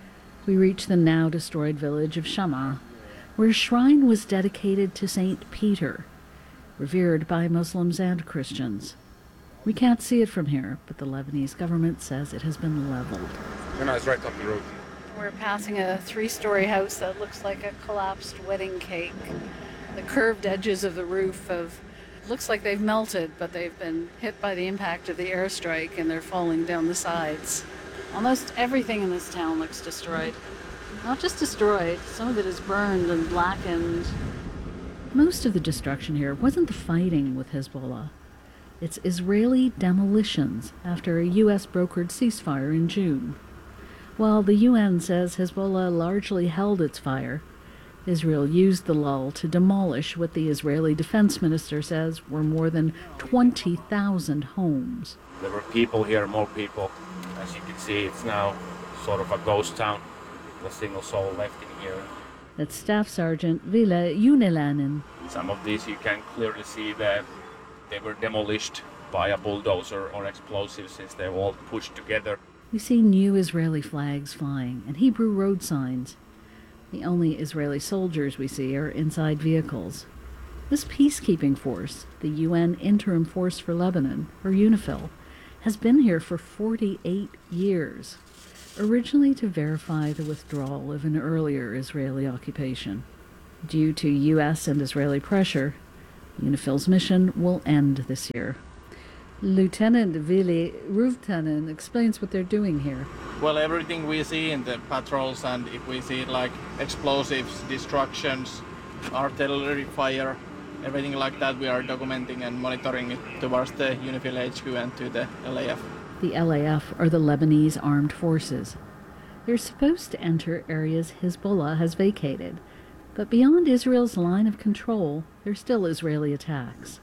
We reach the now destroyed village of Shammah, where a shrine was dedicated to Saint Peter, revered by Muslims and Christians. We can't see it from here, but the Lebanese government says it has been leveled. No, it's right up the road. We're passing a three-story house that looks like a collapsed wedding cake. The curved edges of the roof have looks like they've melted, but they've been hit by the impact of the airstrike and they're falling down the sides. Almost everything in this town looks destroyed. Not just destroyed, some of it is burned and blackened. Most of the destruction here wasn't the fighting with Hezbollah. It's Israeli demolitions after a U S brokered ceasefire in June. While the U N says Hezbollah largely held its fire, Israel used the lull to demolish what the Israeli defense minister says were more than twenty thousand homes. There were people here, more people. As you can see, it's now sort of a ghost town. A single soul left in here. That's Staff Sergeant Ville Unilainen. Some of these you can clearly see that they were demolished by a bulldozer or explosives since they were all pushed together. We see new Israeli flags flying and Hebrew road signs. The only Israeli soldiers we see are inside vehicles. This peacekeeping force, the U N Interim Force for Lebanon, or UNIFIL, has been here for forty-eight years. Originally to verify the withdrawal of an earlier Israeli occupation. Due to U S and Israeli pressure, UNIFIL's mission will end this year. Lieutenant Vili Ruvtanen explains what they're doing here. Well, everything we see in the patrols, and if we see like explosives, destructions, artillery fire, everything like that, we are documenting and monitoring it towards the UNIFIL H Q and to the L A F. The L A F are the Lebanese armed forces. They're supposed to enter areas Hezbollah has vacated, but beyond Israel's line of control, there are still Israeli attacks.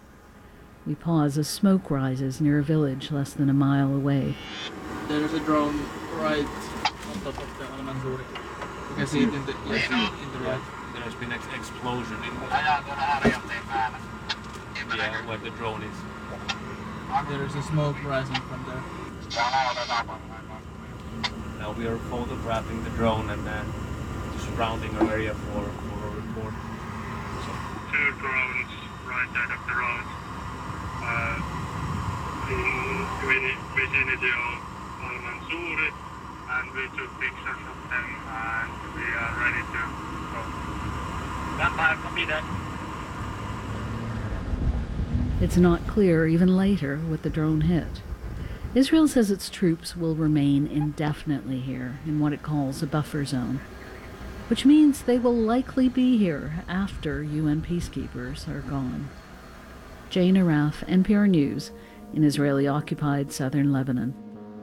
We pause as smoke rises near a village less than a mile away. There's a drone right on top of the Al Mansouri. You can see it in the, yes, in the right. There has been an ex explosion in the, yeah, where the drone is. There is a smoke rising from there. Now we are photographing the drone and uh, surrounding our area for, for a report. So. Two drones right out of the road. in vicinity of Al Mansouri, and we took pictures of them, and we are ready to go. Stand by, copy that. It's not clear even later what the drone hit. Israel says its troops will remain indefinitely here in what it calls a buffer zone, which means they will likely be here after U N peacekeepers are gone. Jane Araf, N P R News, in Israeli-occupied southern Lebanon.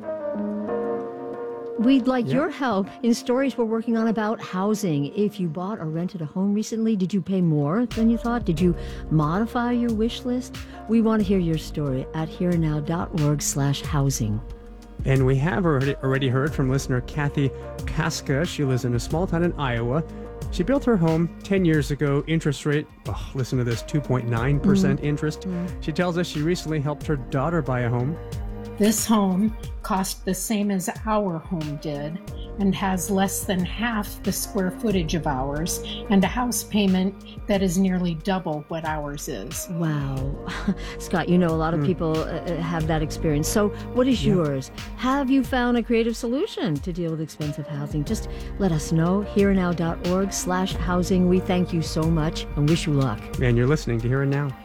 We'd like Yep. your help in stories we're working on about housing. If you bought or rented a home recently, did you pay more than you thought? Did you modify your wish list? We want to hear your story at herenow.org slash housing. And we have already, already heard from listener Kathy Kaska. She lives in a small town in Iowa. She built her home ten years ago. Interest rate, oh, listen to this, two point nine percent Mm. interest. Mm. She tells us she recently helped her daughter buy a home. This home cost the same as our home did and has less than half the square footage of ours and a house payment that is nearly double what ours is. Wow. Scott, you know a lot of Mm. people uh, have that experience. So what is Yeah. yours? Have you found a creative solution to deal with expensive housing? Just let us know. herenow.org slash housing. We thank you so much and wish you luck. And you're listening to Here and Now.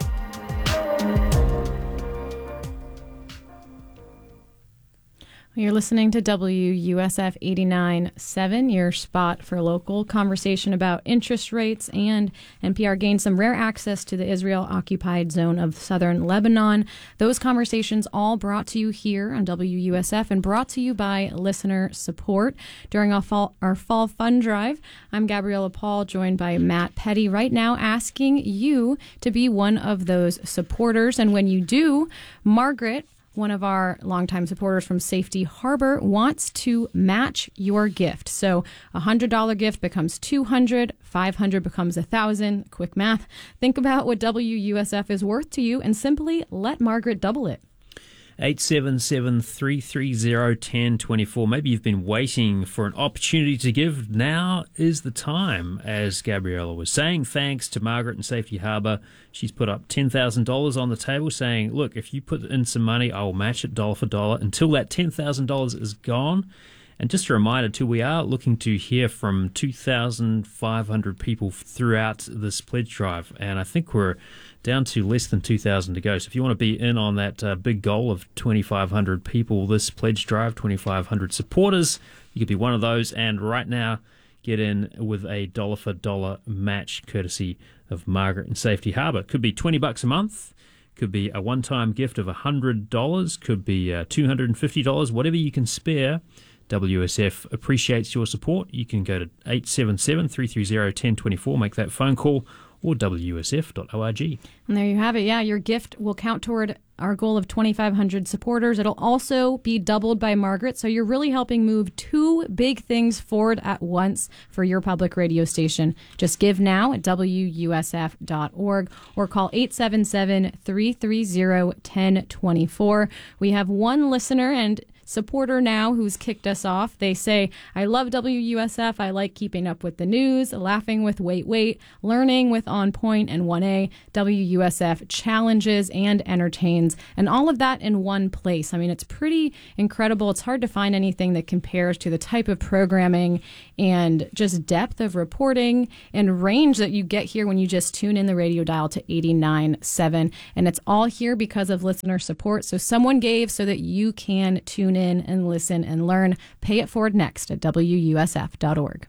You're listening to W U S F eighty-nine point seven, your spot for local conversation about interest rates, and N P R gained some rare access to the Israel-occupied zone of southern Lebanon. Those conversations all brought to you here on W U S F and brought to you by listener support during our fall, our fall fund drive. I'm Gabriella Paul, joined by Matt Petty, right now asking you to be one of those supporters. And when you do, Margaret, one of our longtime supporters from Safety Harbor, wants to match your gift. So a one hundred dollars gift becomes two hundred dollars, five hundred dollars becomes one thousand dollars. Quick math. Think about what W U S F is worth to you and simply let Margaret double it. eight seven seven, three three zero, one zero two four. Maybe you've been waiting for an opportunity to give. Now is the time, as Gabriella was saying. Thanks to Margaret and Safety Harbor. She's put up ten thousand dollars on the table saying, look, if you put in some money, I will match it dollar for dollar until that ten thousand dollars is gone. And just a reminder, too, we are looking to hear from two thousand five hundred people throughout this pledge drive. And I think we're down to less than two thousand to go. So if you want to be in on that uh, big goal of twenty-five hundred people this pledge drive, twenty-five hundred supporters, you could be one of those. And right now, get in with a dollar for dollar match courtesy of Margaret and Safety Harbor. Could be twenty bucks a month. Could be a one-time gift of one hundred dollars. Could be uh, two hundred fifty dollars. Whatever you can spare. W S F appreciates your support. You can go to eight seven seven, three three zero, one zero two four, make that phone call, or w s f dot org. And there you have it. Yeah, your gift will count toward our goal of twenty-five hundred supporters. It'll also be doubled by Margaret, so you're really helping move two big things forward at once for your public radio station. Just give now at w u s f dot org or call eight seven seven, three three zero, one zero two four. We have one listener and supporter now who's kicked us off. They say, I love W U S F. I like keeping up with the news, laughing with Wait Wait, learning with On Point and one A. W U S F challenges and entertains, and all of that in one place. I mean, it's pretty incredible. It's hard to find anything that compares to the type of programming and just depth of reporting and range that you get here when you just tune in the radio dial to eighty-nine point seven. And it's all here because of listener support. So someone gave so that you can tune in and listen and learn. Pay it forward next at w u s f dot org.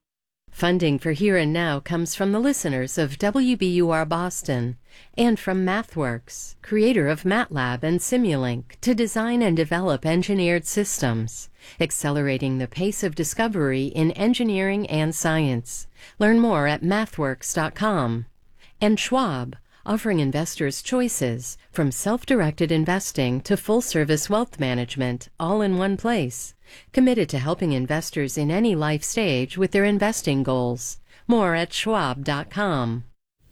Funding for Here and Now comes from the listeners of W B U R Boston and from MathWorks, creator of MATLAB and Simulink, to design and develop engineered systems, accelerating the pace of discovery in engineering and science. Learn more at mathworks dot com. And Schwab, offering investors choices from self-directed investing to full-service wealth management, all in one place. Committed to helping investors in any life stage with their investing goals. More at schwab dot com.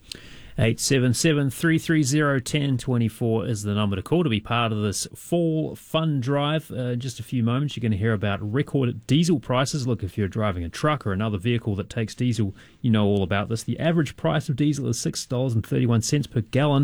eight seven seven, three three zero, one zero two four is the number to call to be part of this fall fund drive. Uh, in just a few moments, you're going to hear about record diesel prices. Look, if you're driving a truck or another vehicle that takes diesel, you know all about this. The average price of diesel is six dollars and thirty-one cents per gallon.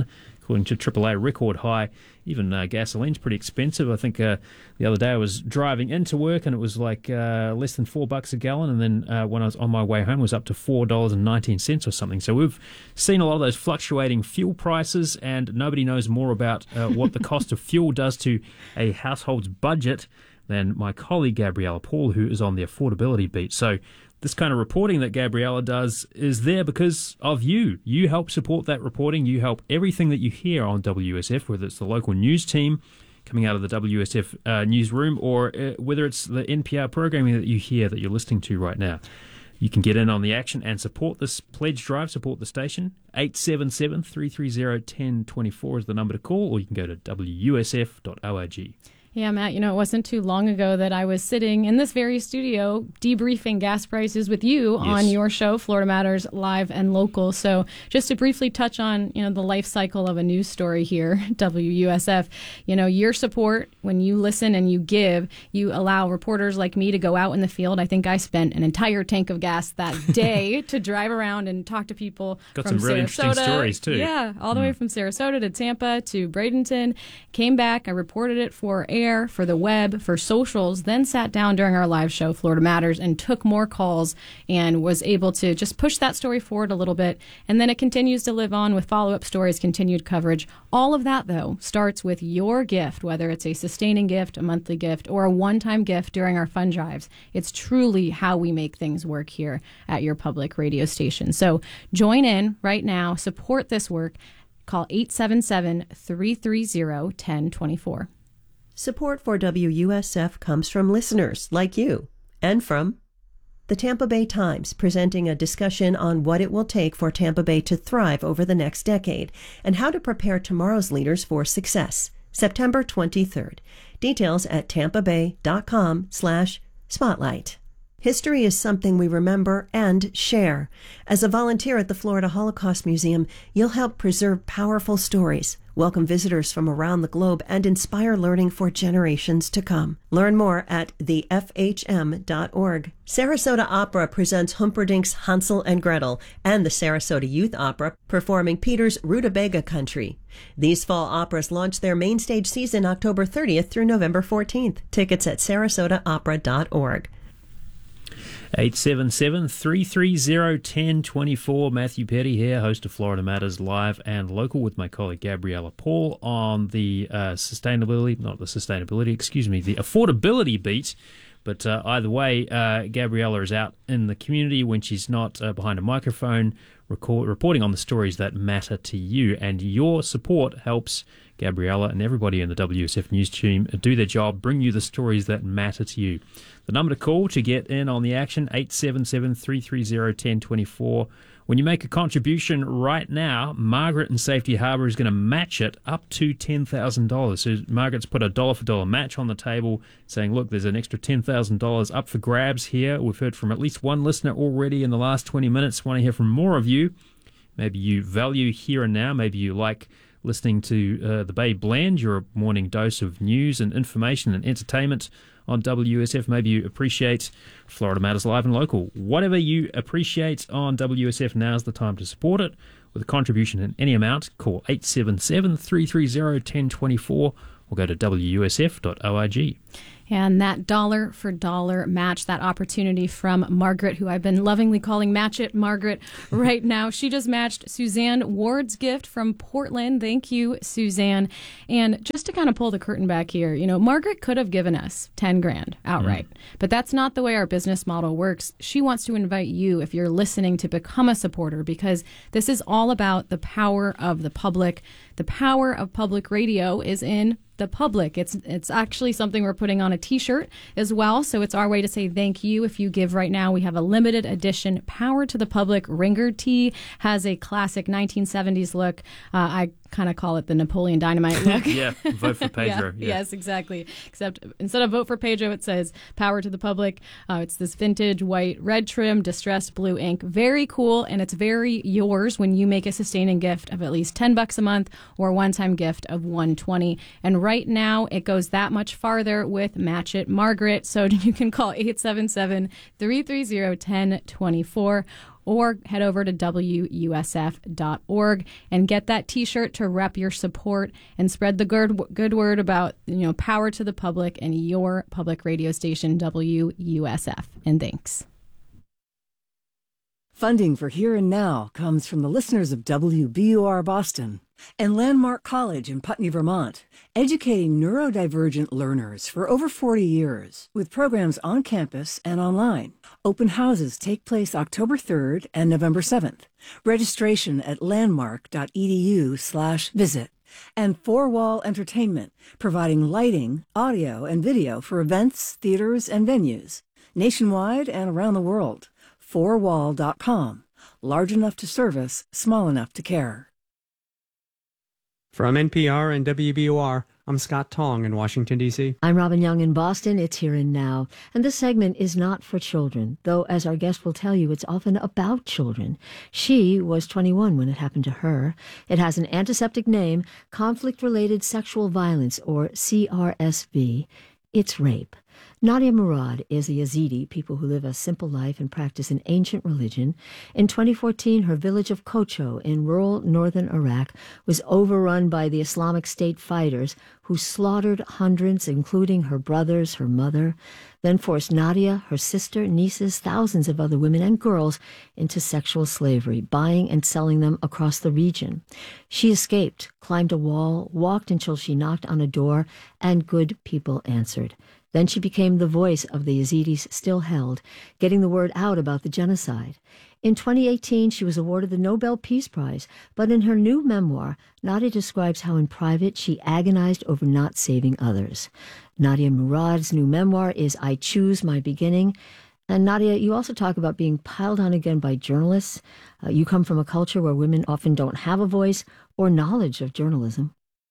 according to triple A, record high. Even uh, gasoline's pretty expensive. I think uh, the other day I was driving into work and it was like uh, less than four bucks a gallon, and then uh, when I was on my way home it was up to four dollars and nineteen cents or something. So we've seen a lot of those fluctuating fuel prices, and nobody knows more about uh, what the cost of fuel does to a household's budget than my colleague Gabriella Paul, who is on the affordability beat. So this kind of reporting that Gabriella does is there because of you. You help support that reporting. You help everything that you hear on W S F, whether it's the local news team coming out of the W S F uh, newsroom, or uh, whether it's the N P R programming that you hear that you're listening to right now. You can get in on the action and support this pledge drive, support the station. eight seven seven, three three zero, one zero two four is the number to call, or you can go to w u s f dot org. Yeah, Matt, you know, it wasn't too long ago that I was sitting in this very studio debriefing gas prices with you yes. on your show, Florida Matters Live and Local. So just to briefly touch on, you know, the life cycle of a news story here, W U S F, you know, your support, when you listen and you give, you allow reporters like me to go out in the field. I think I spent an entire tank of gas that day to drive around and talk to people Got from some really Sarasota. interesting stories, too. Yeah, all the mm. way from Sarasota to Tampa to Bradenton. Came back, I reported it for air, for the web, for socials, then sat down during our live show, Florida Matters, and took more calls and was able to just push that story forward a little bit. And then it continues to live on with follow-up stories, continued coverage. All of that, though, starts with your gift, whether it's a sustaining gift, a monthly gift, or a one-time gift during our fund drives. It's truly how we make things work here at your public radio station. So join in right now, support this work. Call eight seven seven, three three zero, one zero two four. Support for W U S F comes from listeners like you and from the Tampa Bay Times, presenting a discussion on what it will take for Tampa Bay to thrive over the next decade and how to prepare tomorrow's leaders for success. September twenty-third. Details at tampa bay dot com slash spotlight. History is something we remember and share. As a volunteer at the Florida Holocaust Museum, you'll help preserve powerful stories, welcome visitors from around the globe, and inspire learning for generations to come. Learn more at the f h m dot org. Sarasota Opera presents Humperdinck's Hansel and Gretel and the Sarasota Youth Opera performing Peter's Rutabaga Country. These fall operas launch their main stage season October thirtieth through November fourteenth. Tickets at sarasota opera dot org. eight seven seven, three three zero, one zero two four. Matthew Petty here, host of Florida Matters Live and Local with my colleague Gabriella Paul on the uh, sustainability, not the sustainability, excuse me, the affordability beat. But uh, either way, uh, Gabriella is out in the community when she's not uh, behind a microphone, record, reporting on the stories that matter to you. And your support helps Gabriella and everybody in the W S F News team do their job, bring you the stories that matter to you. The number to call to get in on the action, eight seven seven, three three zero, one zero two four. When you make a contribution right now, Margaret in Safety Harbour is going to match it up to ten thousand dollars. So Margaret's put a dollar-for-dollar match on the table, saying, look, there's an extra ten thousand dollars up for grabs here. We've heard from at least one listener already in the last twenty minutes. Want to hear from more of you. Maybe you value here and now. Maybe you like listening to uh, the Bay Blend, your morning dose of news and information and entertainment on W S F. Maybe you appreciate Florida Matters Live and Local. Whatever you appreciate on W S F, now's the time to support it. With a contribution in any amount, call eight seven seven, three three zero, one zero two four or go to w u s f dot org. And that dollar for dollar match, that opportunity from Margaret, who I've been lovingly calling Match It Margaret right now. She just matched Suzanne Ward's gift from Portland. Thank you, Suzanne. And just to kind of pull the curtain back here, you know, Margaret could have given us ten grand outright, mm. but that's not the way our business model works. She wants to invite you, if you're listening, to become a supporter, because this is all about the power of the public. The power of public radio is in the public. It's it's actually something we're putting on a t-shirt as well. So it's our way to say thank you if you give right now. We have a limited edition Power to the Public Ringer tee. Has a classic nineteen seventies look. Uh, I kind of call it the Napoleon Dynamite look. Yeah, vote for Pedro. yeah, yeah. Yes, exactly. Except instead of vote for Pedro, it says Power to the Public. Uh, it's this vintage white red trim, distressed blue ink. Very cool, and it's very yours when you make a sustaining gift of at least ten bucks a month or a one-time gift of one hundred twenty. And right now, it goes that much farther with Match It Margaret. So you can call eight seven seven, three three zero, one zero two four. or head over to W U S F dot org and get that t-shirt to rep your support and spread the good, good word about, you know, power to the public and your public radio station, W U S F. And thanks. Funding for Here and Now comes from the listeners of W B U R Boston and Landmark College in Putney, Vermont, educating neurodivergent learners for over forty years with programs on campus and online. Open houses take place October third and November seventh. Registration at landmark.edu slash visit. And Four Wall Entertainment, providing lighting, audio, and video for events, theaters, and venues, nationwide and around the world. four wall dot com. Large enough to service, small enough to care. From N P R and W B U R, I'm Scott Tong in Washington, D C I'm Robin Young in Boston. It's Here and Now. And this segment is not for children, though, as our guest will tell you, it's often about children. She was twenty-one when it happened to her. It has an antiseptic name, conflict-related sexual violence, or C R S V. It's rape. Nadia Murad is a Yazidi, people who live a simple life and practice an ancient religion. In twenty fourteen, her village of Kocho in rural northern Iraq was overrun by the Islamic State fighters who slaughtered hundreds, including her brothers, her mother, then forced Nadia, her sister, nieces, thousands of other women and girls into sexual slavery, buying and selling them across the region. She escaped, climbed a wall, walked until she knocked on a door, and good people answered. Then she became the voice of the Yazidis still held, getting the word out about the genocide. In twenty eighteen, she was awarded the Nobel Peace Prize, but in her new memoir, Nadia describes how in private she agonized over not saving others. Nadia Murad's new memoir is I Choose My Beginning. And Nadia, you also talk about being piled on again by journalists. Uh, you come from a culture where women often don't have a voice or knowledge of journalism.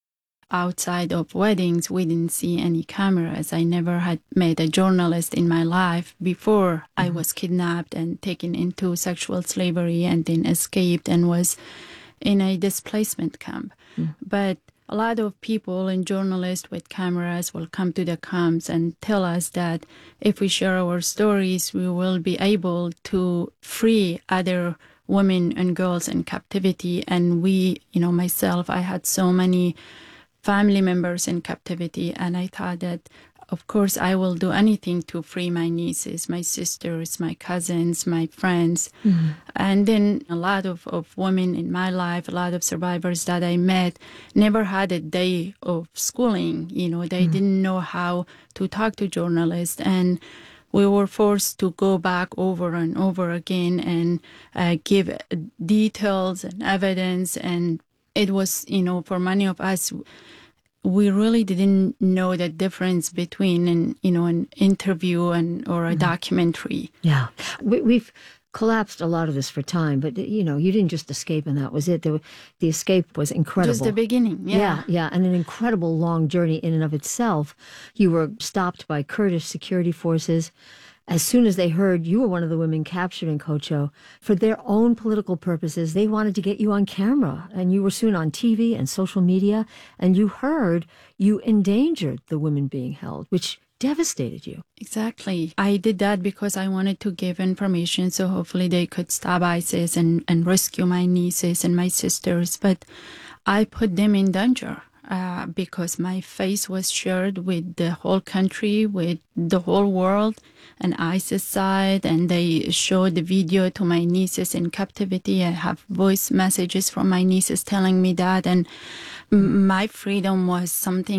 Outside of weddings, we didn't see any cameras. I never had met a journalist in my life before mm-hmm. I was kidnapped and taken into sexual slavery and then escaped and was in a displacement camp. Mm-hmm. But a lot of people and journalists with cameras will come to the camps and tell us that if we share our stories, we will be able to free other women and girls in captivity. And we, you know, myself, I had so many family members in captivity, and I thought that, of course, I will do anything to free my nieces, my sisters, my cousins, my friends. Mm-hmm. And then a lot of, of women in my life, a lot of survivors that I met, never had a day of schooling. You know, they mm-hmm. didn't know how to talk to journalists, and we were forced to go back over and over again and uh, give details and evidence. And it was, you know, for many of us, we really didn't know the difference between an, you know, an interview and or a mm-hmm. documentary. Yeah, we, we've collapsed a lot of this for time, but you know, you didn't just escape and that was it. The, the escape was incredible. Just the beginning. Yeah. yeah, yeah, and an incredible long journey in and of itself. You were stopped by Kurdish security forces. As soon as they heard you were one of the women captured in Kocho, for their own political purposes, they wanted to get you on camera. And you were soon on T V and social media. And you heard you endangered the women being held, which devastated you. Exactly. I did that because I wanted to give information so hopefully they could stop ISIS and, and rescue my nieces and my sisters. But I put them in danger. Uh, because my face was shared with the whole country, with the whole world, and ISIS side, and they showed the video to my nieces in captivity. I have voice messages from my nieces telling me that, and my freedom was something